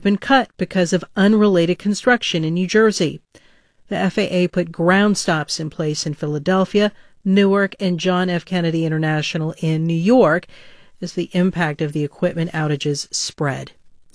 been cut because of unrelated construction in New Jersey. The FAA put ground stops in place in Philadelphia, Newark, and John F. Kennedy International in New York as the impact of the equipment outages spread.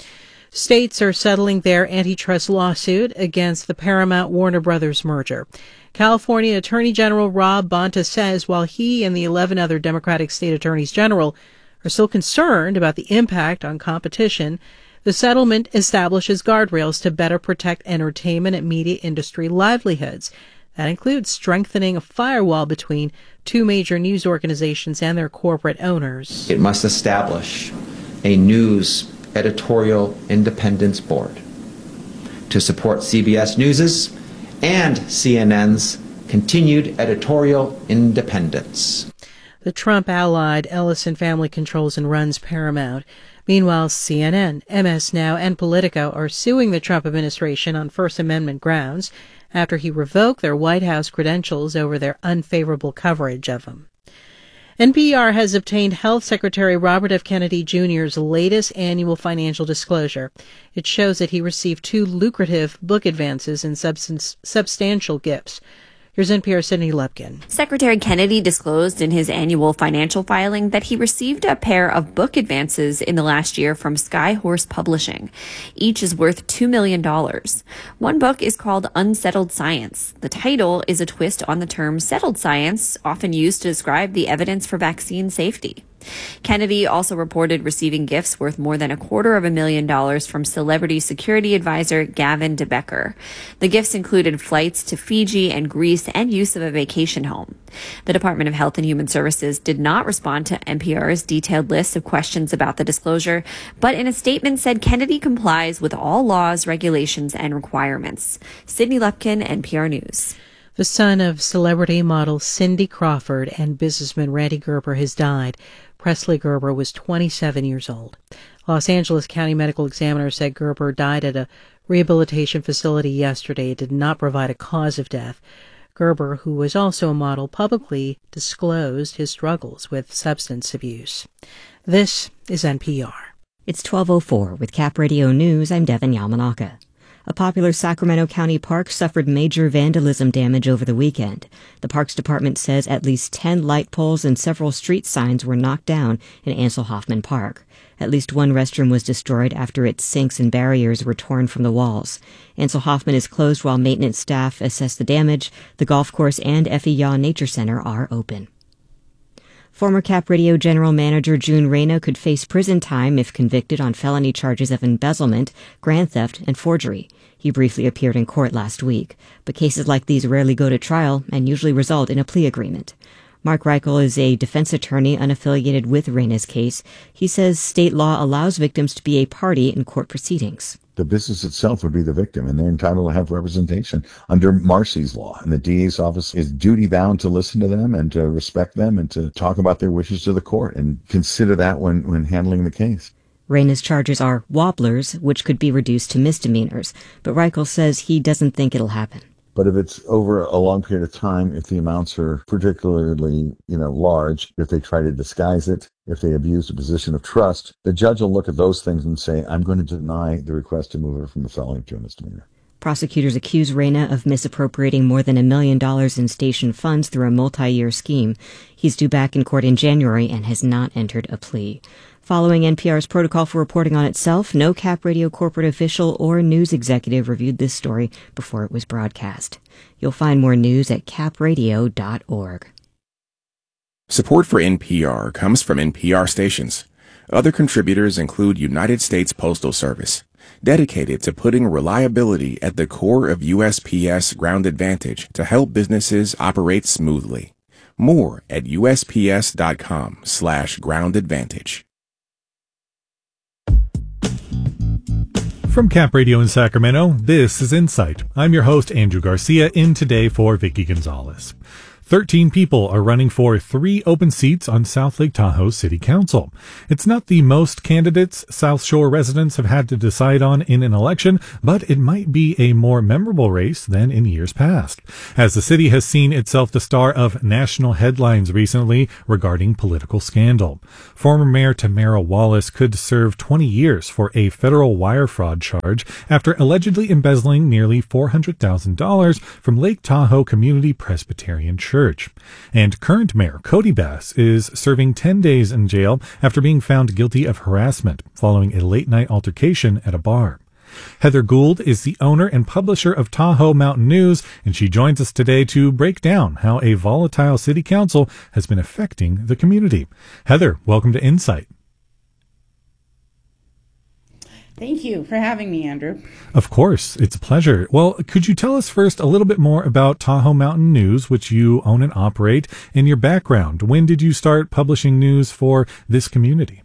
States are settling their antitrust lawsuit against the Paramount-Warner Brothers merger. California Attorney General Rob Bonta says while he and the 11 other Democratic state attorneys general are still concerned about the impact on competition, the settlement establishes guardrails to better protect entertainment and media industry livelihoods. That includes strengthening a firewall between two major news organizations and their corporate owners. It must establish a news editorial independence board to support CBS News's and CNN's continued editorial independence. The Trump-allied Ellison family controls and runs Paramount. Meanwhile, CNN, MS Now, and Politico are suing the Trump administration on First Amendment grounds after he revoked their White House credentials over their unfavorable coverage of him. NPR has obtained Health Secretary Robert F. Kennedy Jr.'s latest annual financial disclosure. It shows that he received 2 lucrative book advances and substantial gifts. Here's NPR's Sydney Lupkin. Secretary Kennedy disclosed in his annual financial filing that he received a pair of book advances in the last year from Skyhorse Publishing. Each is worth $2 million. One book is called Unsettled Science. The title is a twist on the term settled science, often used to describe the evidence for vaccine safety. Kennedy also reported receiving gifts worth more than $250,000 from celebrity security advisor Gavin DeBecker. The gifts included flights to Fiji and Greece and use of a vacation home. The Department of Health and Human Services did not respond to NPR's detailed list of questions about the disclosure, but in a statement said Kennedy complies with all laws, regulations, and requirements. Sydney Lupkin, NPR News. The son of celebrity model Cindy Crawford and businessman Randy Gerber has died. Presley Gerber was 27 years old. Los Angeles County Medical Examiner said Gerber died at a rehabilitation facility yesterday. It did not provide a cause of death. Gerber, who was also a model, publicly disclosed his struggles with substance abuse. This is NPR. It's 12:04 with Cap Radio News. I'm Devin Yamanaka. A popular Sacramento County park suffered major vandalism damage over the weekend. The Parks Department says at least 10 light poles and several street signs were knocked down in Ansel Hoffman Park. At least one restroom was destroyed after its sinks and barriers were torn from the walls. Ansel Hoffman is closed while maintenance staff assess the damage. The golf course and Effie Yaw Nature Center are open. Former Cap Radio General Manager June Reyna could face prison time if convicted on felony charges of embezzlement, grand theft, and forgery. He briefly appeared in court last week, but cases like these rarely go to trial and usually result in a plea agreement. Mark Reichel is a defense attorney unaffiliated with Reyna's case. He says state law allows victims to be a party in court proceedings. The business itself would be the victim, and they're entitled to have representation under Marcy's law. And the DA's office is duty-bound to listen to them and to respect them and to talk about their wishes to the court and consider that when handling the case. Reyna's charges are wobblers, which could be reduced to misdemeanors, but Reichel says he doesn't think it'll happen. But if it's over a long period of time, if the amounts are particularly, large, if they try to disguise it, if they abuse a position of trust, the judge will look at those things and say, I'm going to deny the request to move it from a felony to a misdemeanor. Prosecutors accuse Reyna of misappropriating more than $1 million in station funds through a multi-year scheme. He's due back in court in January and has not entered a plea. Following NPR's protocol for reporting on itself, no Cap Radio corporate official or news executive reviewed this story before it was broadcast. You'll find more news at capradio.org. Support for NPR comes from NPR stations. Other contributors include United States Postal Service, dedicated to putting reliability at the core of USPS Ground Advantage to help businesses operate smoothly. More at USPS.com/Ground Advantage. From Cap Radio in Sacramento, this is Insight. I'm your host, Andrew Garcia, in today for Vicki Gonzalez. 13 people are running for 3 open seats on South Lake Tahoe City Council. It's not the most candidates South Shore residents have had to decide on in an election, but it might be a more memorable race than in years past, as the city has seen itself the star of national headlines recently regarding political scandal. Former Mayor Tamara Wallace could serve 20 years for a federal wire fraud charge after allegedly embezzling nearly $400,000 from Lake Tahoe Community Presbyterian Church. And current Mayor Cody Bass is serving 10 days in jail after being found guilty of harassment following a late-night altercation at a bar. Heather Gould is the owner and publisher of Tahoe Mountain News, and she joins us today to break down how a volatile city council has been affecting the community. Heather, welcome to Insight. Thank you for having me, Andrew. Of course, it's a pleasure. Well, could you tell us first a little bit more about Tahoe Mountain News, which you own and operate, and your background? When did you start publishing news for this community?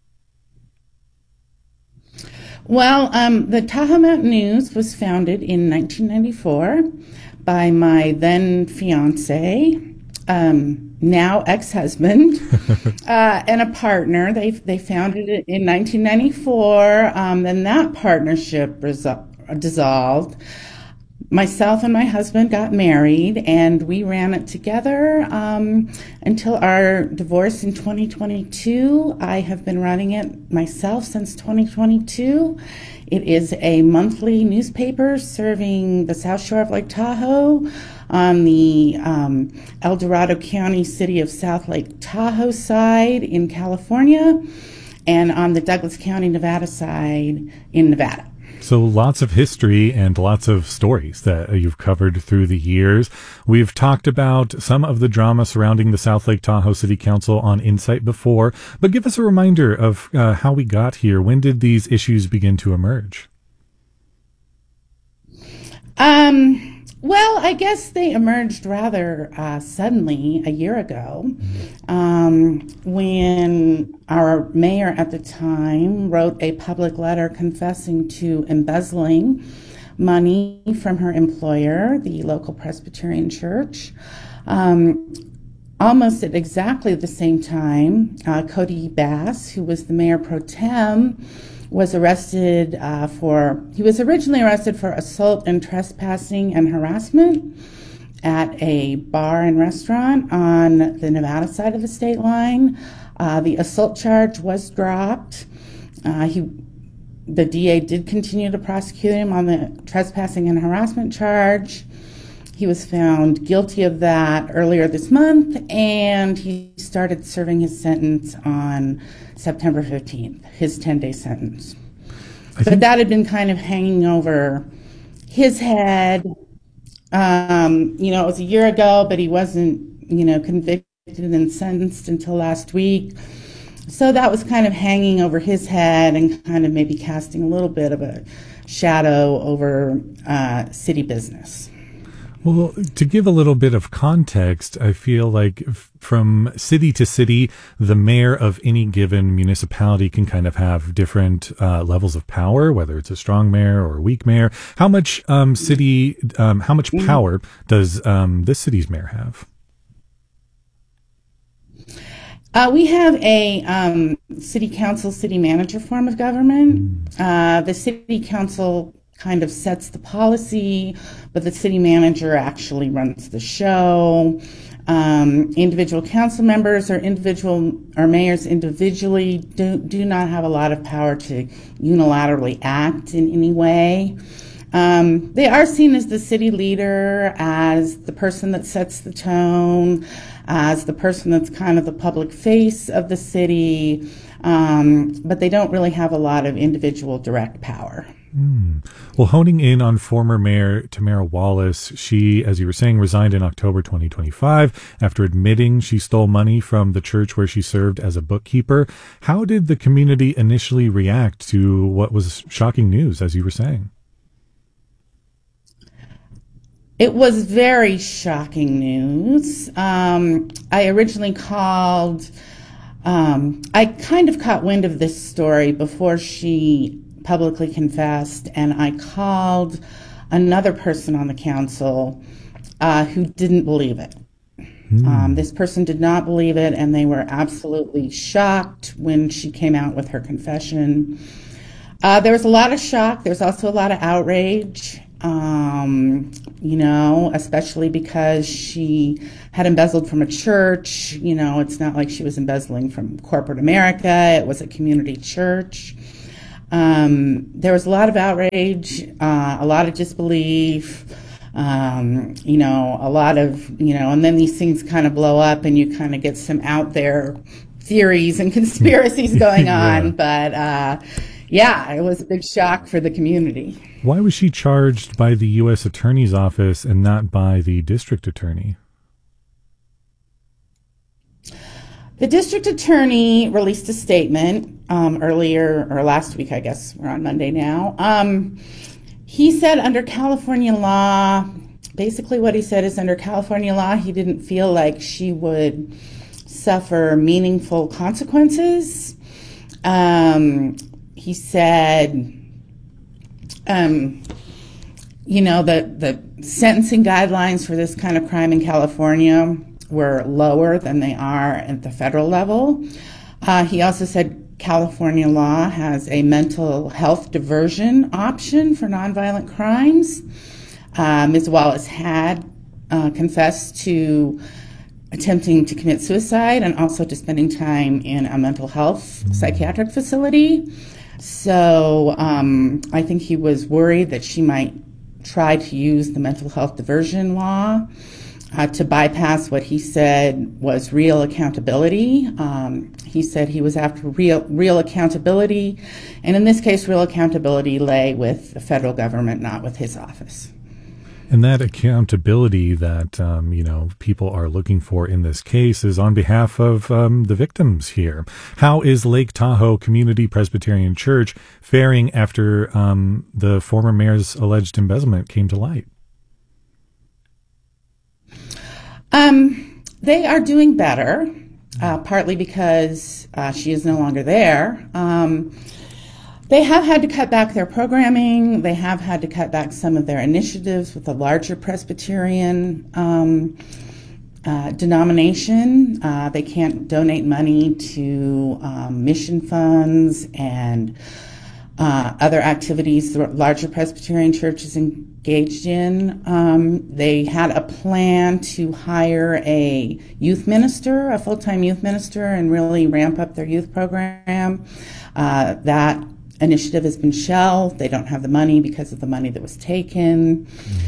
Well, the Tahoe Mountain News was founded in 1994 by my then fiance, now ex-husband, and a partner. They founded it in 1994. Then that partnership dissolved. Myself and my husband got married, and we ran it together until our divorce in 2022. I have been running it myself since 2022. It is a monthly newspaper serving the South Shore of Lake Tahoe on the El Dorado County City of South Lake Tahoe side in California, and on the Douglas County, Nevada side in Nevada. So lots of history and lots of stories that you've covered through the years. We've talked about some of the drama surrounding the South Lake Tahoe City Council on Insight before, but give us a reminder of how we got here. When did these issues begin to emerge? Well, I guess they emerged rather suddenly a year ago when our mayor at the time wrote a public letter confessing to embezzling money from her employer, the local Presbyterian Church. Almost at exactly the same time, Cody Bass, who was the mayor pro tem, was arrested he was originally arrested for assault and trespassing and harassment at a bar and restaurant on the Nevada side of the state line. The assault charge was dropped. The DA did continue to prosecute him on the trespassing and harassment charge. He was found guilty of that earlier this month, and he started serving his sentence on September 15th, his 10-day sentence. But that had been kind of hanging over his head. It was a year ago, but he wasn't, convicted and sentenced until last week. So that was kind of hanging over his head and kind of maybe casting a little bit of a shadow over city business. Well, to give a little bit of context, I feel like from city to city, the mayor of any given municipality can kind of have different levels of power, whether it's a strong mayor or a weak mayor. How much how much power does this city's mayor have? We have a city council, city manager form of government. The city council kind of sets the policy, but the city manager actually runs the show. Individual council members or mayors individually do not have a lot of power to unilaterally act in any way. They are seen as the city leader, as the person that sets the tone, as the person that's kind of the public face of the city, but they don't really have a lot of individual direct power. Well, honing in on former Mayor Tamara Wallace, she, as you were saying, resigned in October 2025 after admitting she stole money from the church where she served as a bookkeeper. How did the community initially react to what was shocking news, as you were saying? It was very shocking news. I originally called, I kind of caught wind of this story before she publicly confessed, and I called another person on the council who didn't believe it. This person did not believe it, and they were absolutely shocked when she came out with her confession. There was a lot of shock. There's also a lot of outrage, especially because she had embezzled from a church. It's not like she was embezzling from corporate America. It was a community church. There was a lot of outrage, a lot of disbelief, a lot of, and then these things kind of blow up and you kind of get some out there theories and conspiracies going on. But, it was a big shock for the community. Why was she charged by the U.S. Attorney's Office and not by the district attorney? The district attorney released a statement earlier, or last week, I guess. We're on Monday now. He said under California law, basically what he said is under California law, he didn't feel like she would suffer meaningful consequences. He said, the sentencing guidelines for this kind of crime in California were lower than they are at the federal level. He also said California law has a mental health diversion option for nonviolent crimes. Ms. Wallace had confessed to attempting to commit suicide and also to spending time in a mental health psychiatric facility. So I think he was worried that she might try to use the mental health diversion law to bypass what he said was real accountability. He said he was after real accountability, and in this case, real accountability lay with the federal government, not with his office. And that accountability that, people are looking for in this case is on behalf of the victims here. How is Lake Tahoe Community Presbyterian Church faring after the former mayor's alleged embezzlement came to light? They are doing better, partly because she is no longer there. They have had to cut back their programming. They have had to cut back some of their initiatives with the larger Presbyterian denomination. They can't donate money to mission funds and other activities the larger Presbyterian church is engaged in. They had a plan to hire a youth minister, a full-time youth minister, and really ramp up their youth program. That initiative has been shelved. They don't have the money because of the money that was taken.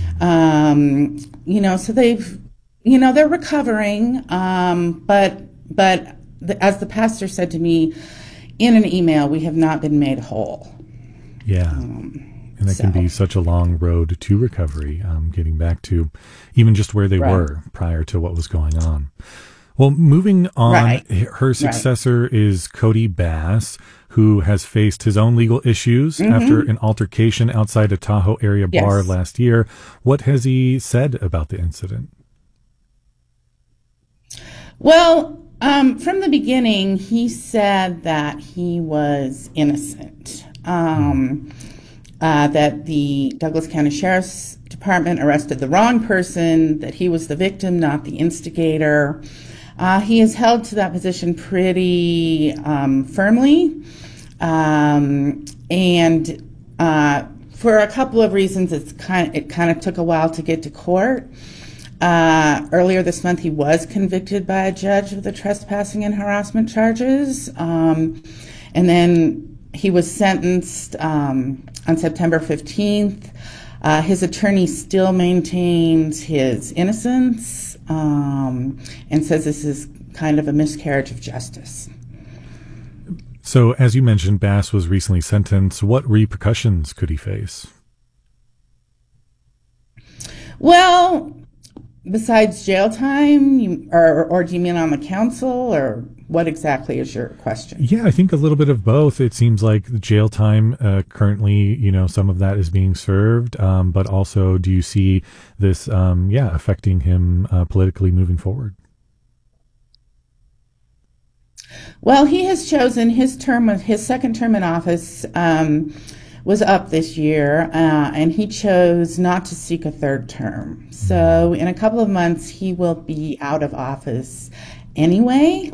So they've, they're recovering. But as the pastor said to me in an email, we have not been made whole. Yeah. And that can be such a long road to recovery, getting back to even just where they were prior to what was going on. Well, moving on, her successor is Cody Bass, who has faced his own legal issues after an altercation outside a Tahoe area bar last year. What has he said about the incident? Well, from the beginning, he said that he was innocent, that the Douglas County Sheriff's Department arrested the wrong person, that he was the victim, not the instigator. He has held to that position pretty firmly, and for a couple of reasons, it kind of took a while to get to court. Earlier this month, he was convicted by a judge of the trespassing and harassment charges, and then he was sentenced on September 15th. His attorney still maintains his innocence and says this is kind of a miscarriage of justice. So, as you mentioned, Bass was recently sentenced. What repercussions could he face? Well, besides jail time, or do you mean on the council, or what exactly is your question? Yeah, I think a little bit of both. It seems like the jail time currently, some of that is being served, but also do you see this, affecting him politically moving forward? Well, he has chosen his second term in office was up this year, and he chose not to seek a third term. So in a couple of months, he will be out of office anyway.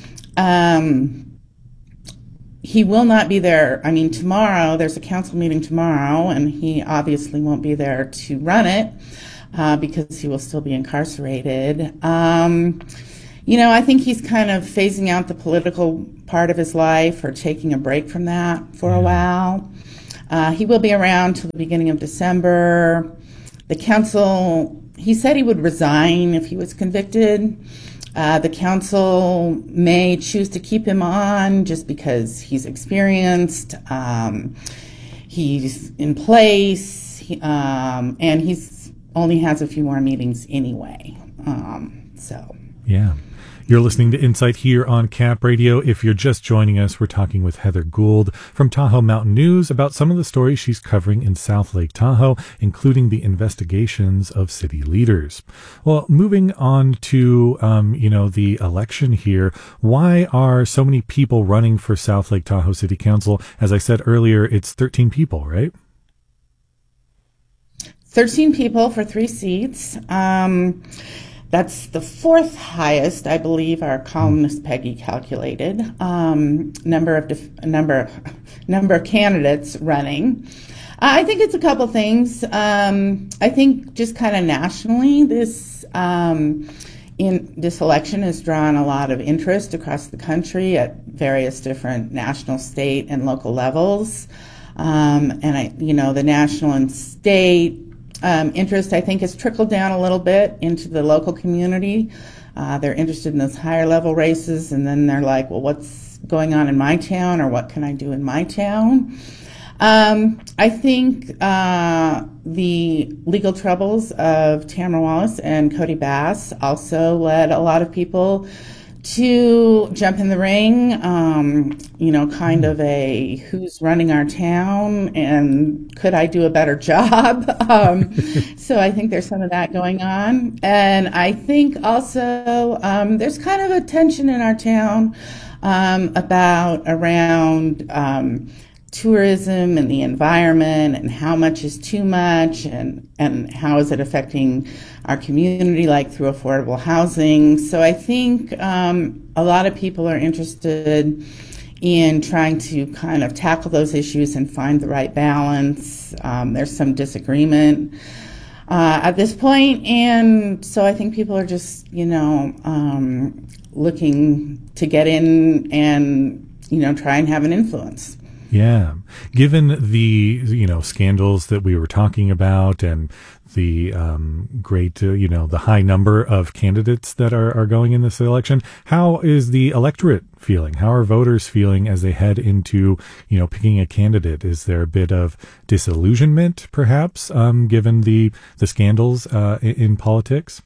He will not be there. I mean, tomorrow, there's a council meeting tomorrow, and he obviously won't be there to run it because he will still be incarcerated. I think he's kind of phasing out the political part of his life or taking a break from that for a while. He will be around till the beginning of December. The council, he said he would resign if he was convicted. The council may choose to keep him on just because he's experienced, he's in place, and he's only has a few more meetings anyway. Yeah. You're listening to Insight here on Cap Radio. If you're just joining us, we're talking with Heather Gould from Tahoe Mountain News about some of the stories she's covering in South Lake Tahoe, including the investigations of city leaders. Well, moving on to, the election here, why are so many people running for South Lake Tahoe City Council? As I said earlier, it's 13 people, right? 13 people for 3 seats. That's the 4th highest, I believe, our columnist Peggy calculated. Number of candidates running. I think it's a couple things. I think just kind of nationally, this election has drawn a lot of interest across the country at various different national, state, and local levels. The national and state interest, I think, has trickled down a little bit into the local community. They're interested in those higher level races, and then they're like, well, what's going on in my town, or what can I do in my town? I think the legal troubles of Tamara Wallace and Cody Bass also led a lot of people to jump in the ring, kind of a who's running our town and could I do a better job? So I think there's some of that going on. And I think also there's kind of a tension in our town around tourism and the environment and how much is too much and how is it affecting our community, like through affordable housing. So I think a lot of people are interested in trying to kind of tackle those issues and find the right balance. There's some disagreement at this point, and so I think people are just, looking to get in and, try and have an influence. Yeah. Given the, scandals that we were talking about and the great, the high number of candidates that are going in this election, how is the electorate feeling? How are voters feeling as they head into, picking a candidate? Is there a bit of disillusionment, perhaps, given the scandals in politics?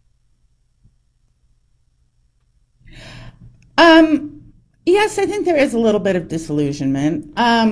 Yes, I think there is a little bit of disillusionment.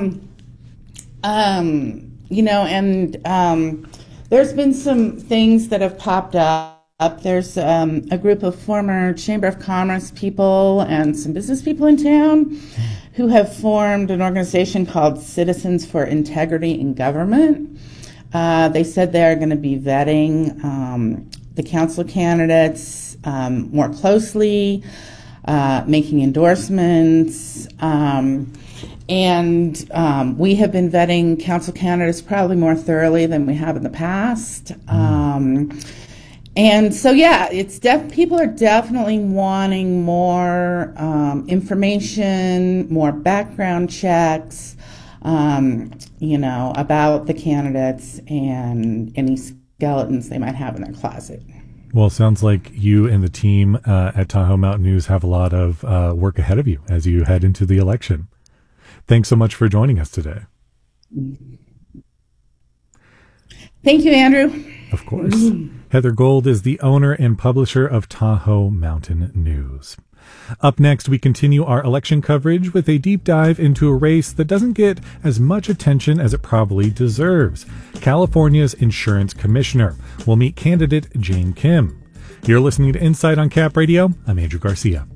There's been some things that have popped up. There's a group of former Chamber of Commerce people and some business people in town who have formed an organization called Citizens for Integrity in Government. They said they're going to be vetting the council candidates more closely, making endorsements, and we have been vetting council candidates probably more thoroughly than we have in the past. And so, yeah, people are definitely wanting more information, more background checks, about the candidates and any skeletons they might have in their closet. Well, it sounds like you and the team at Tahoe Mountain News have a lot of work ahead of you as you head into the election. Thanks so much for joining us today. Thank you, Andrew. Of course. Heather Gould is the owner and publisher of Tahoe Mountain News. Up next, we continue our election coverage with a deep dive into a race that doesn't get as much attention as it probably deserves. California's insurance commissioner. We'll meet candidate Jane Kim. You're listening to Insight on Cap Radio. I'm Andrew Garcia.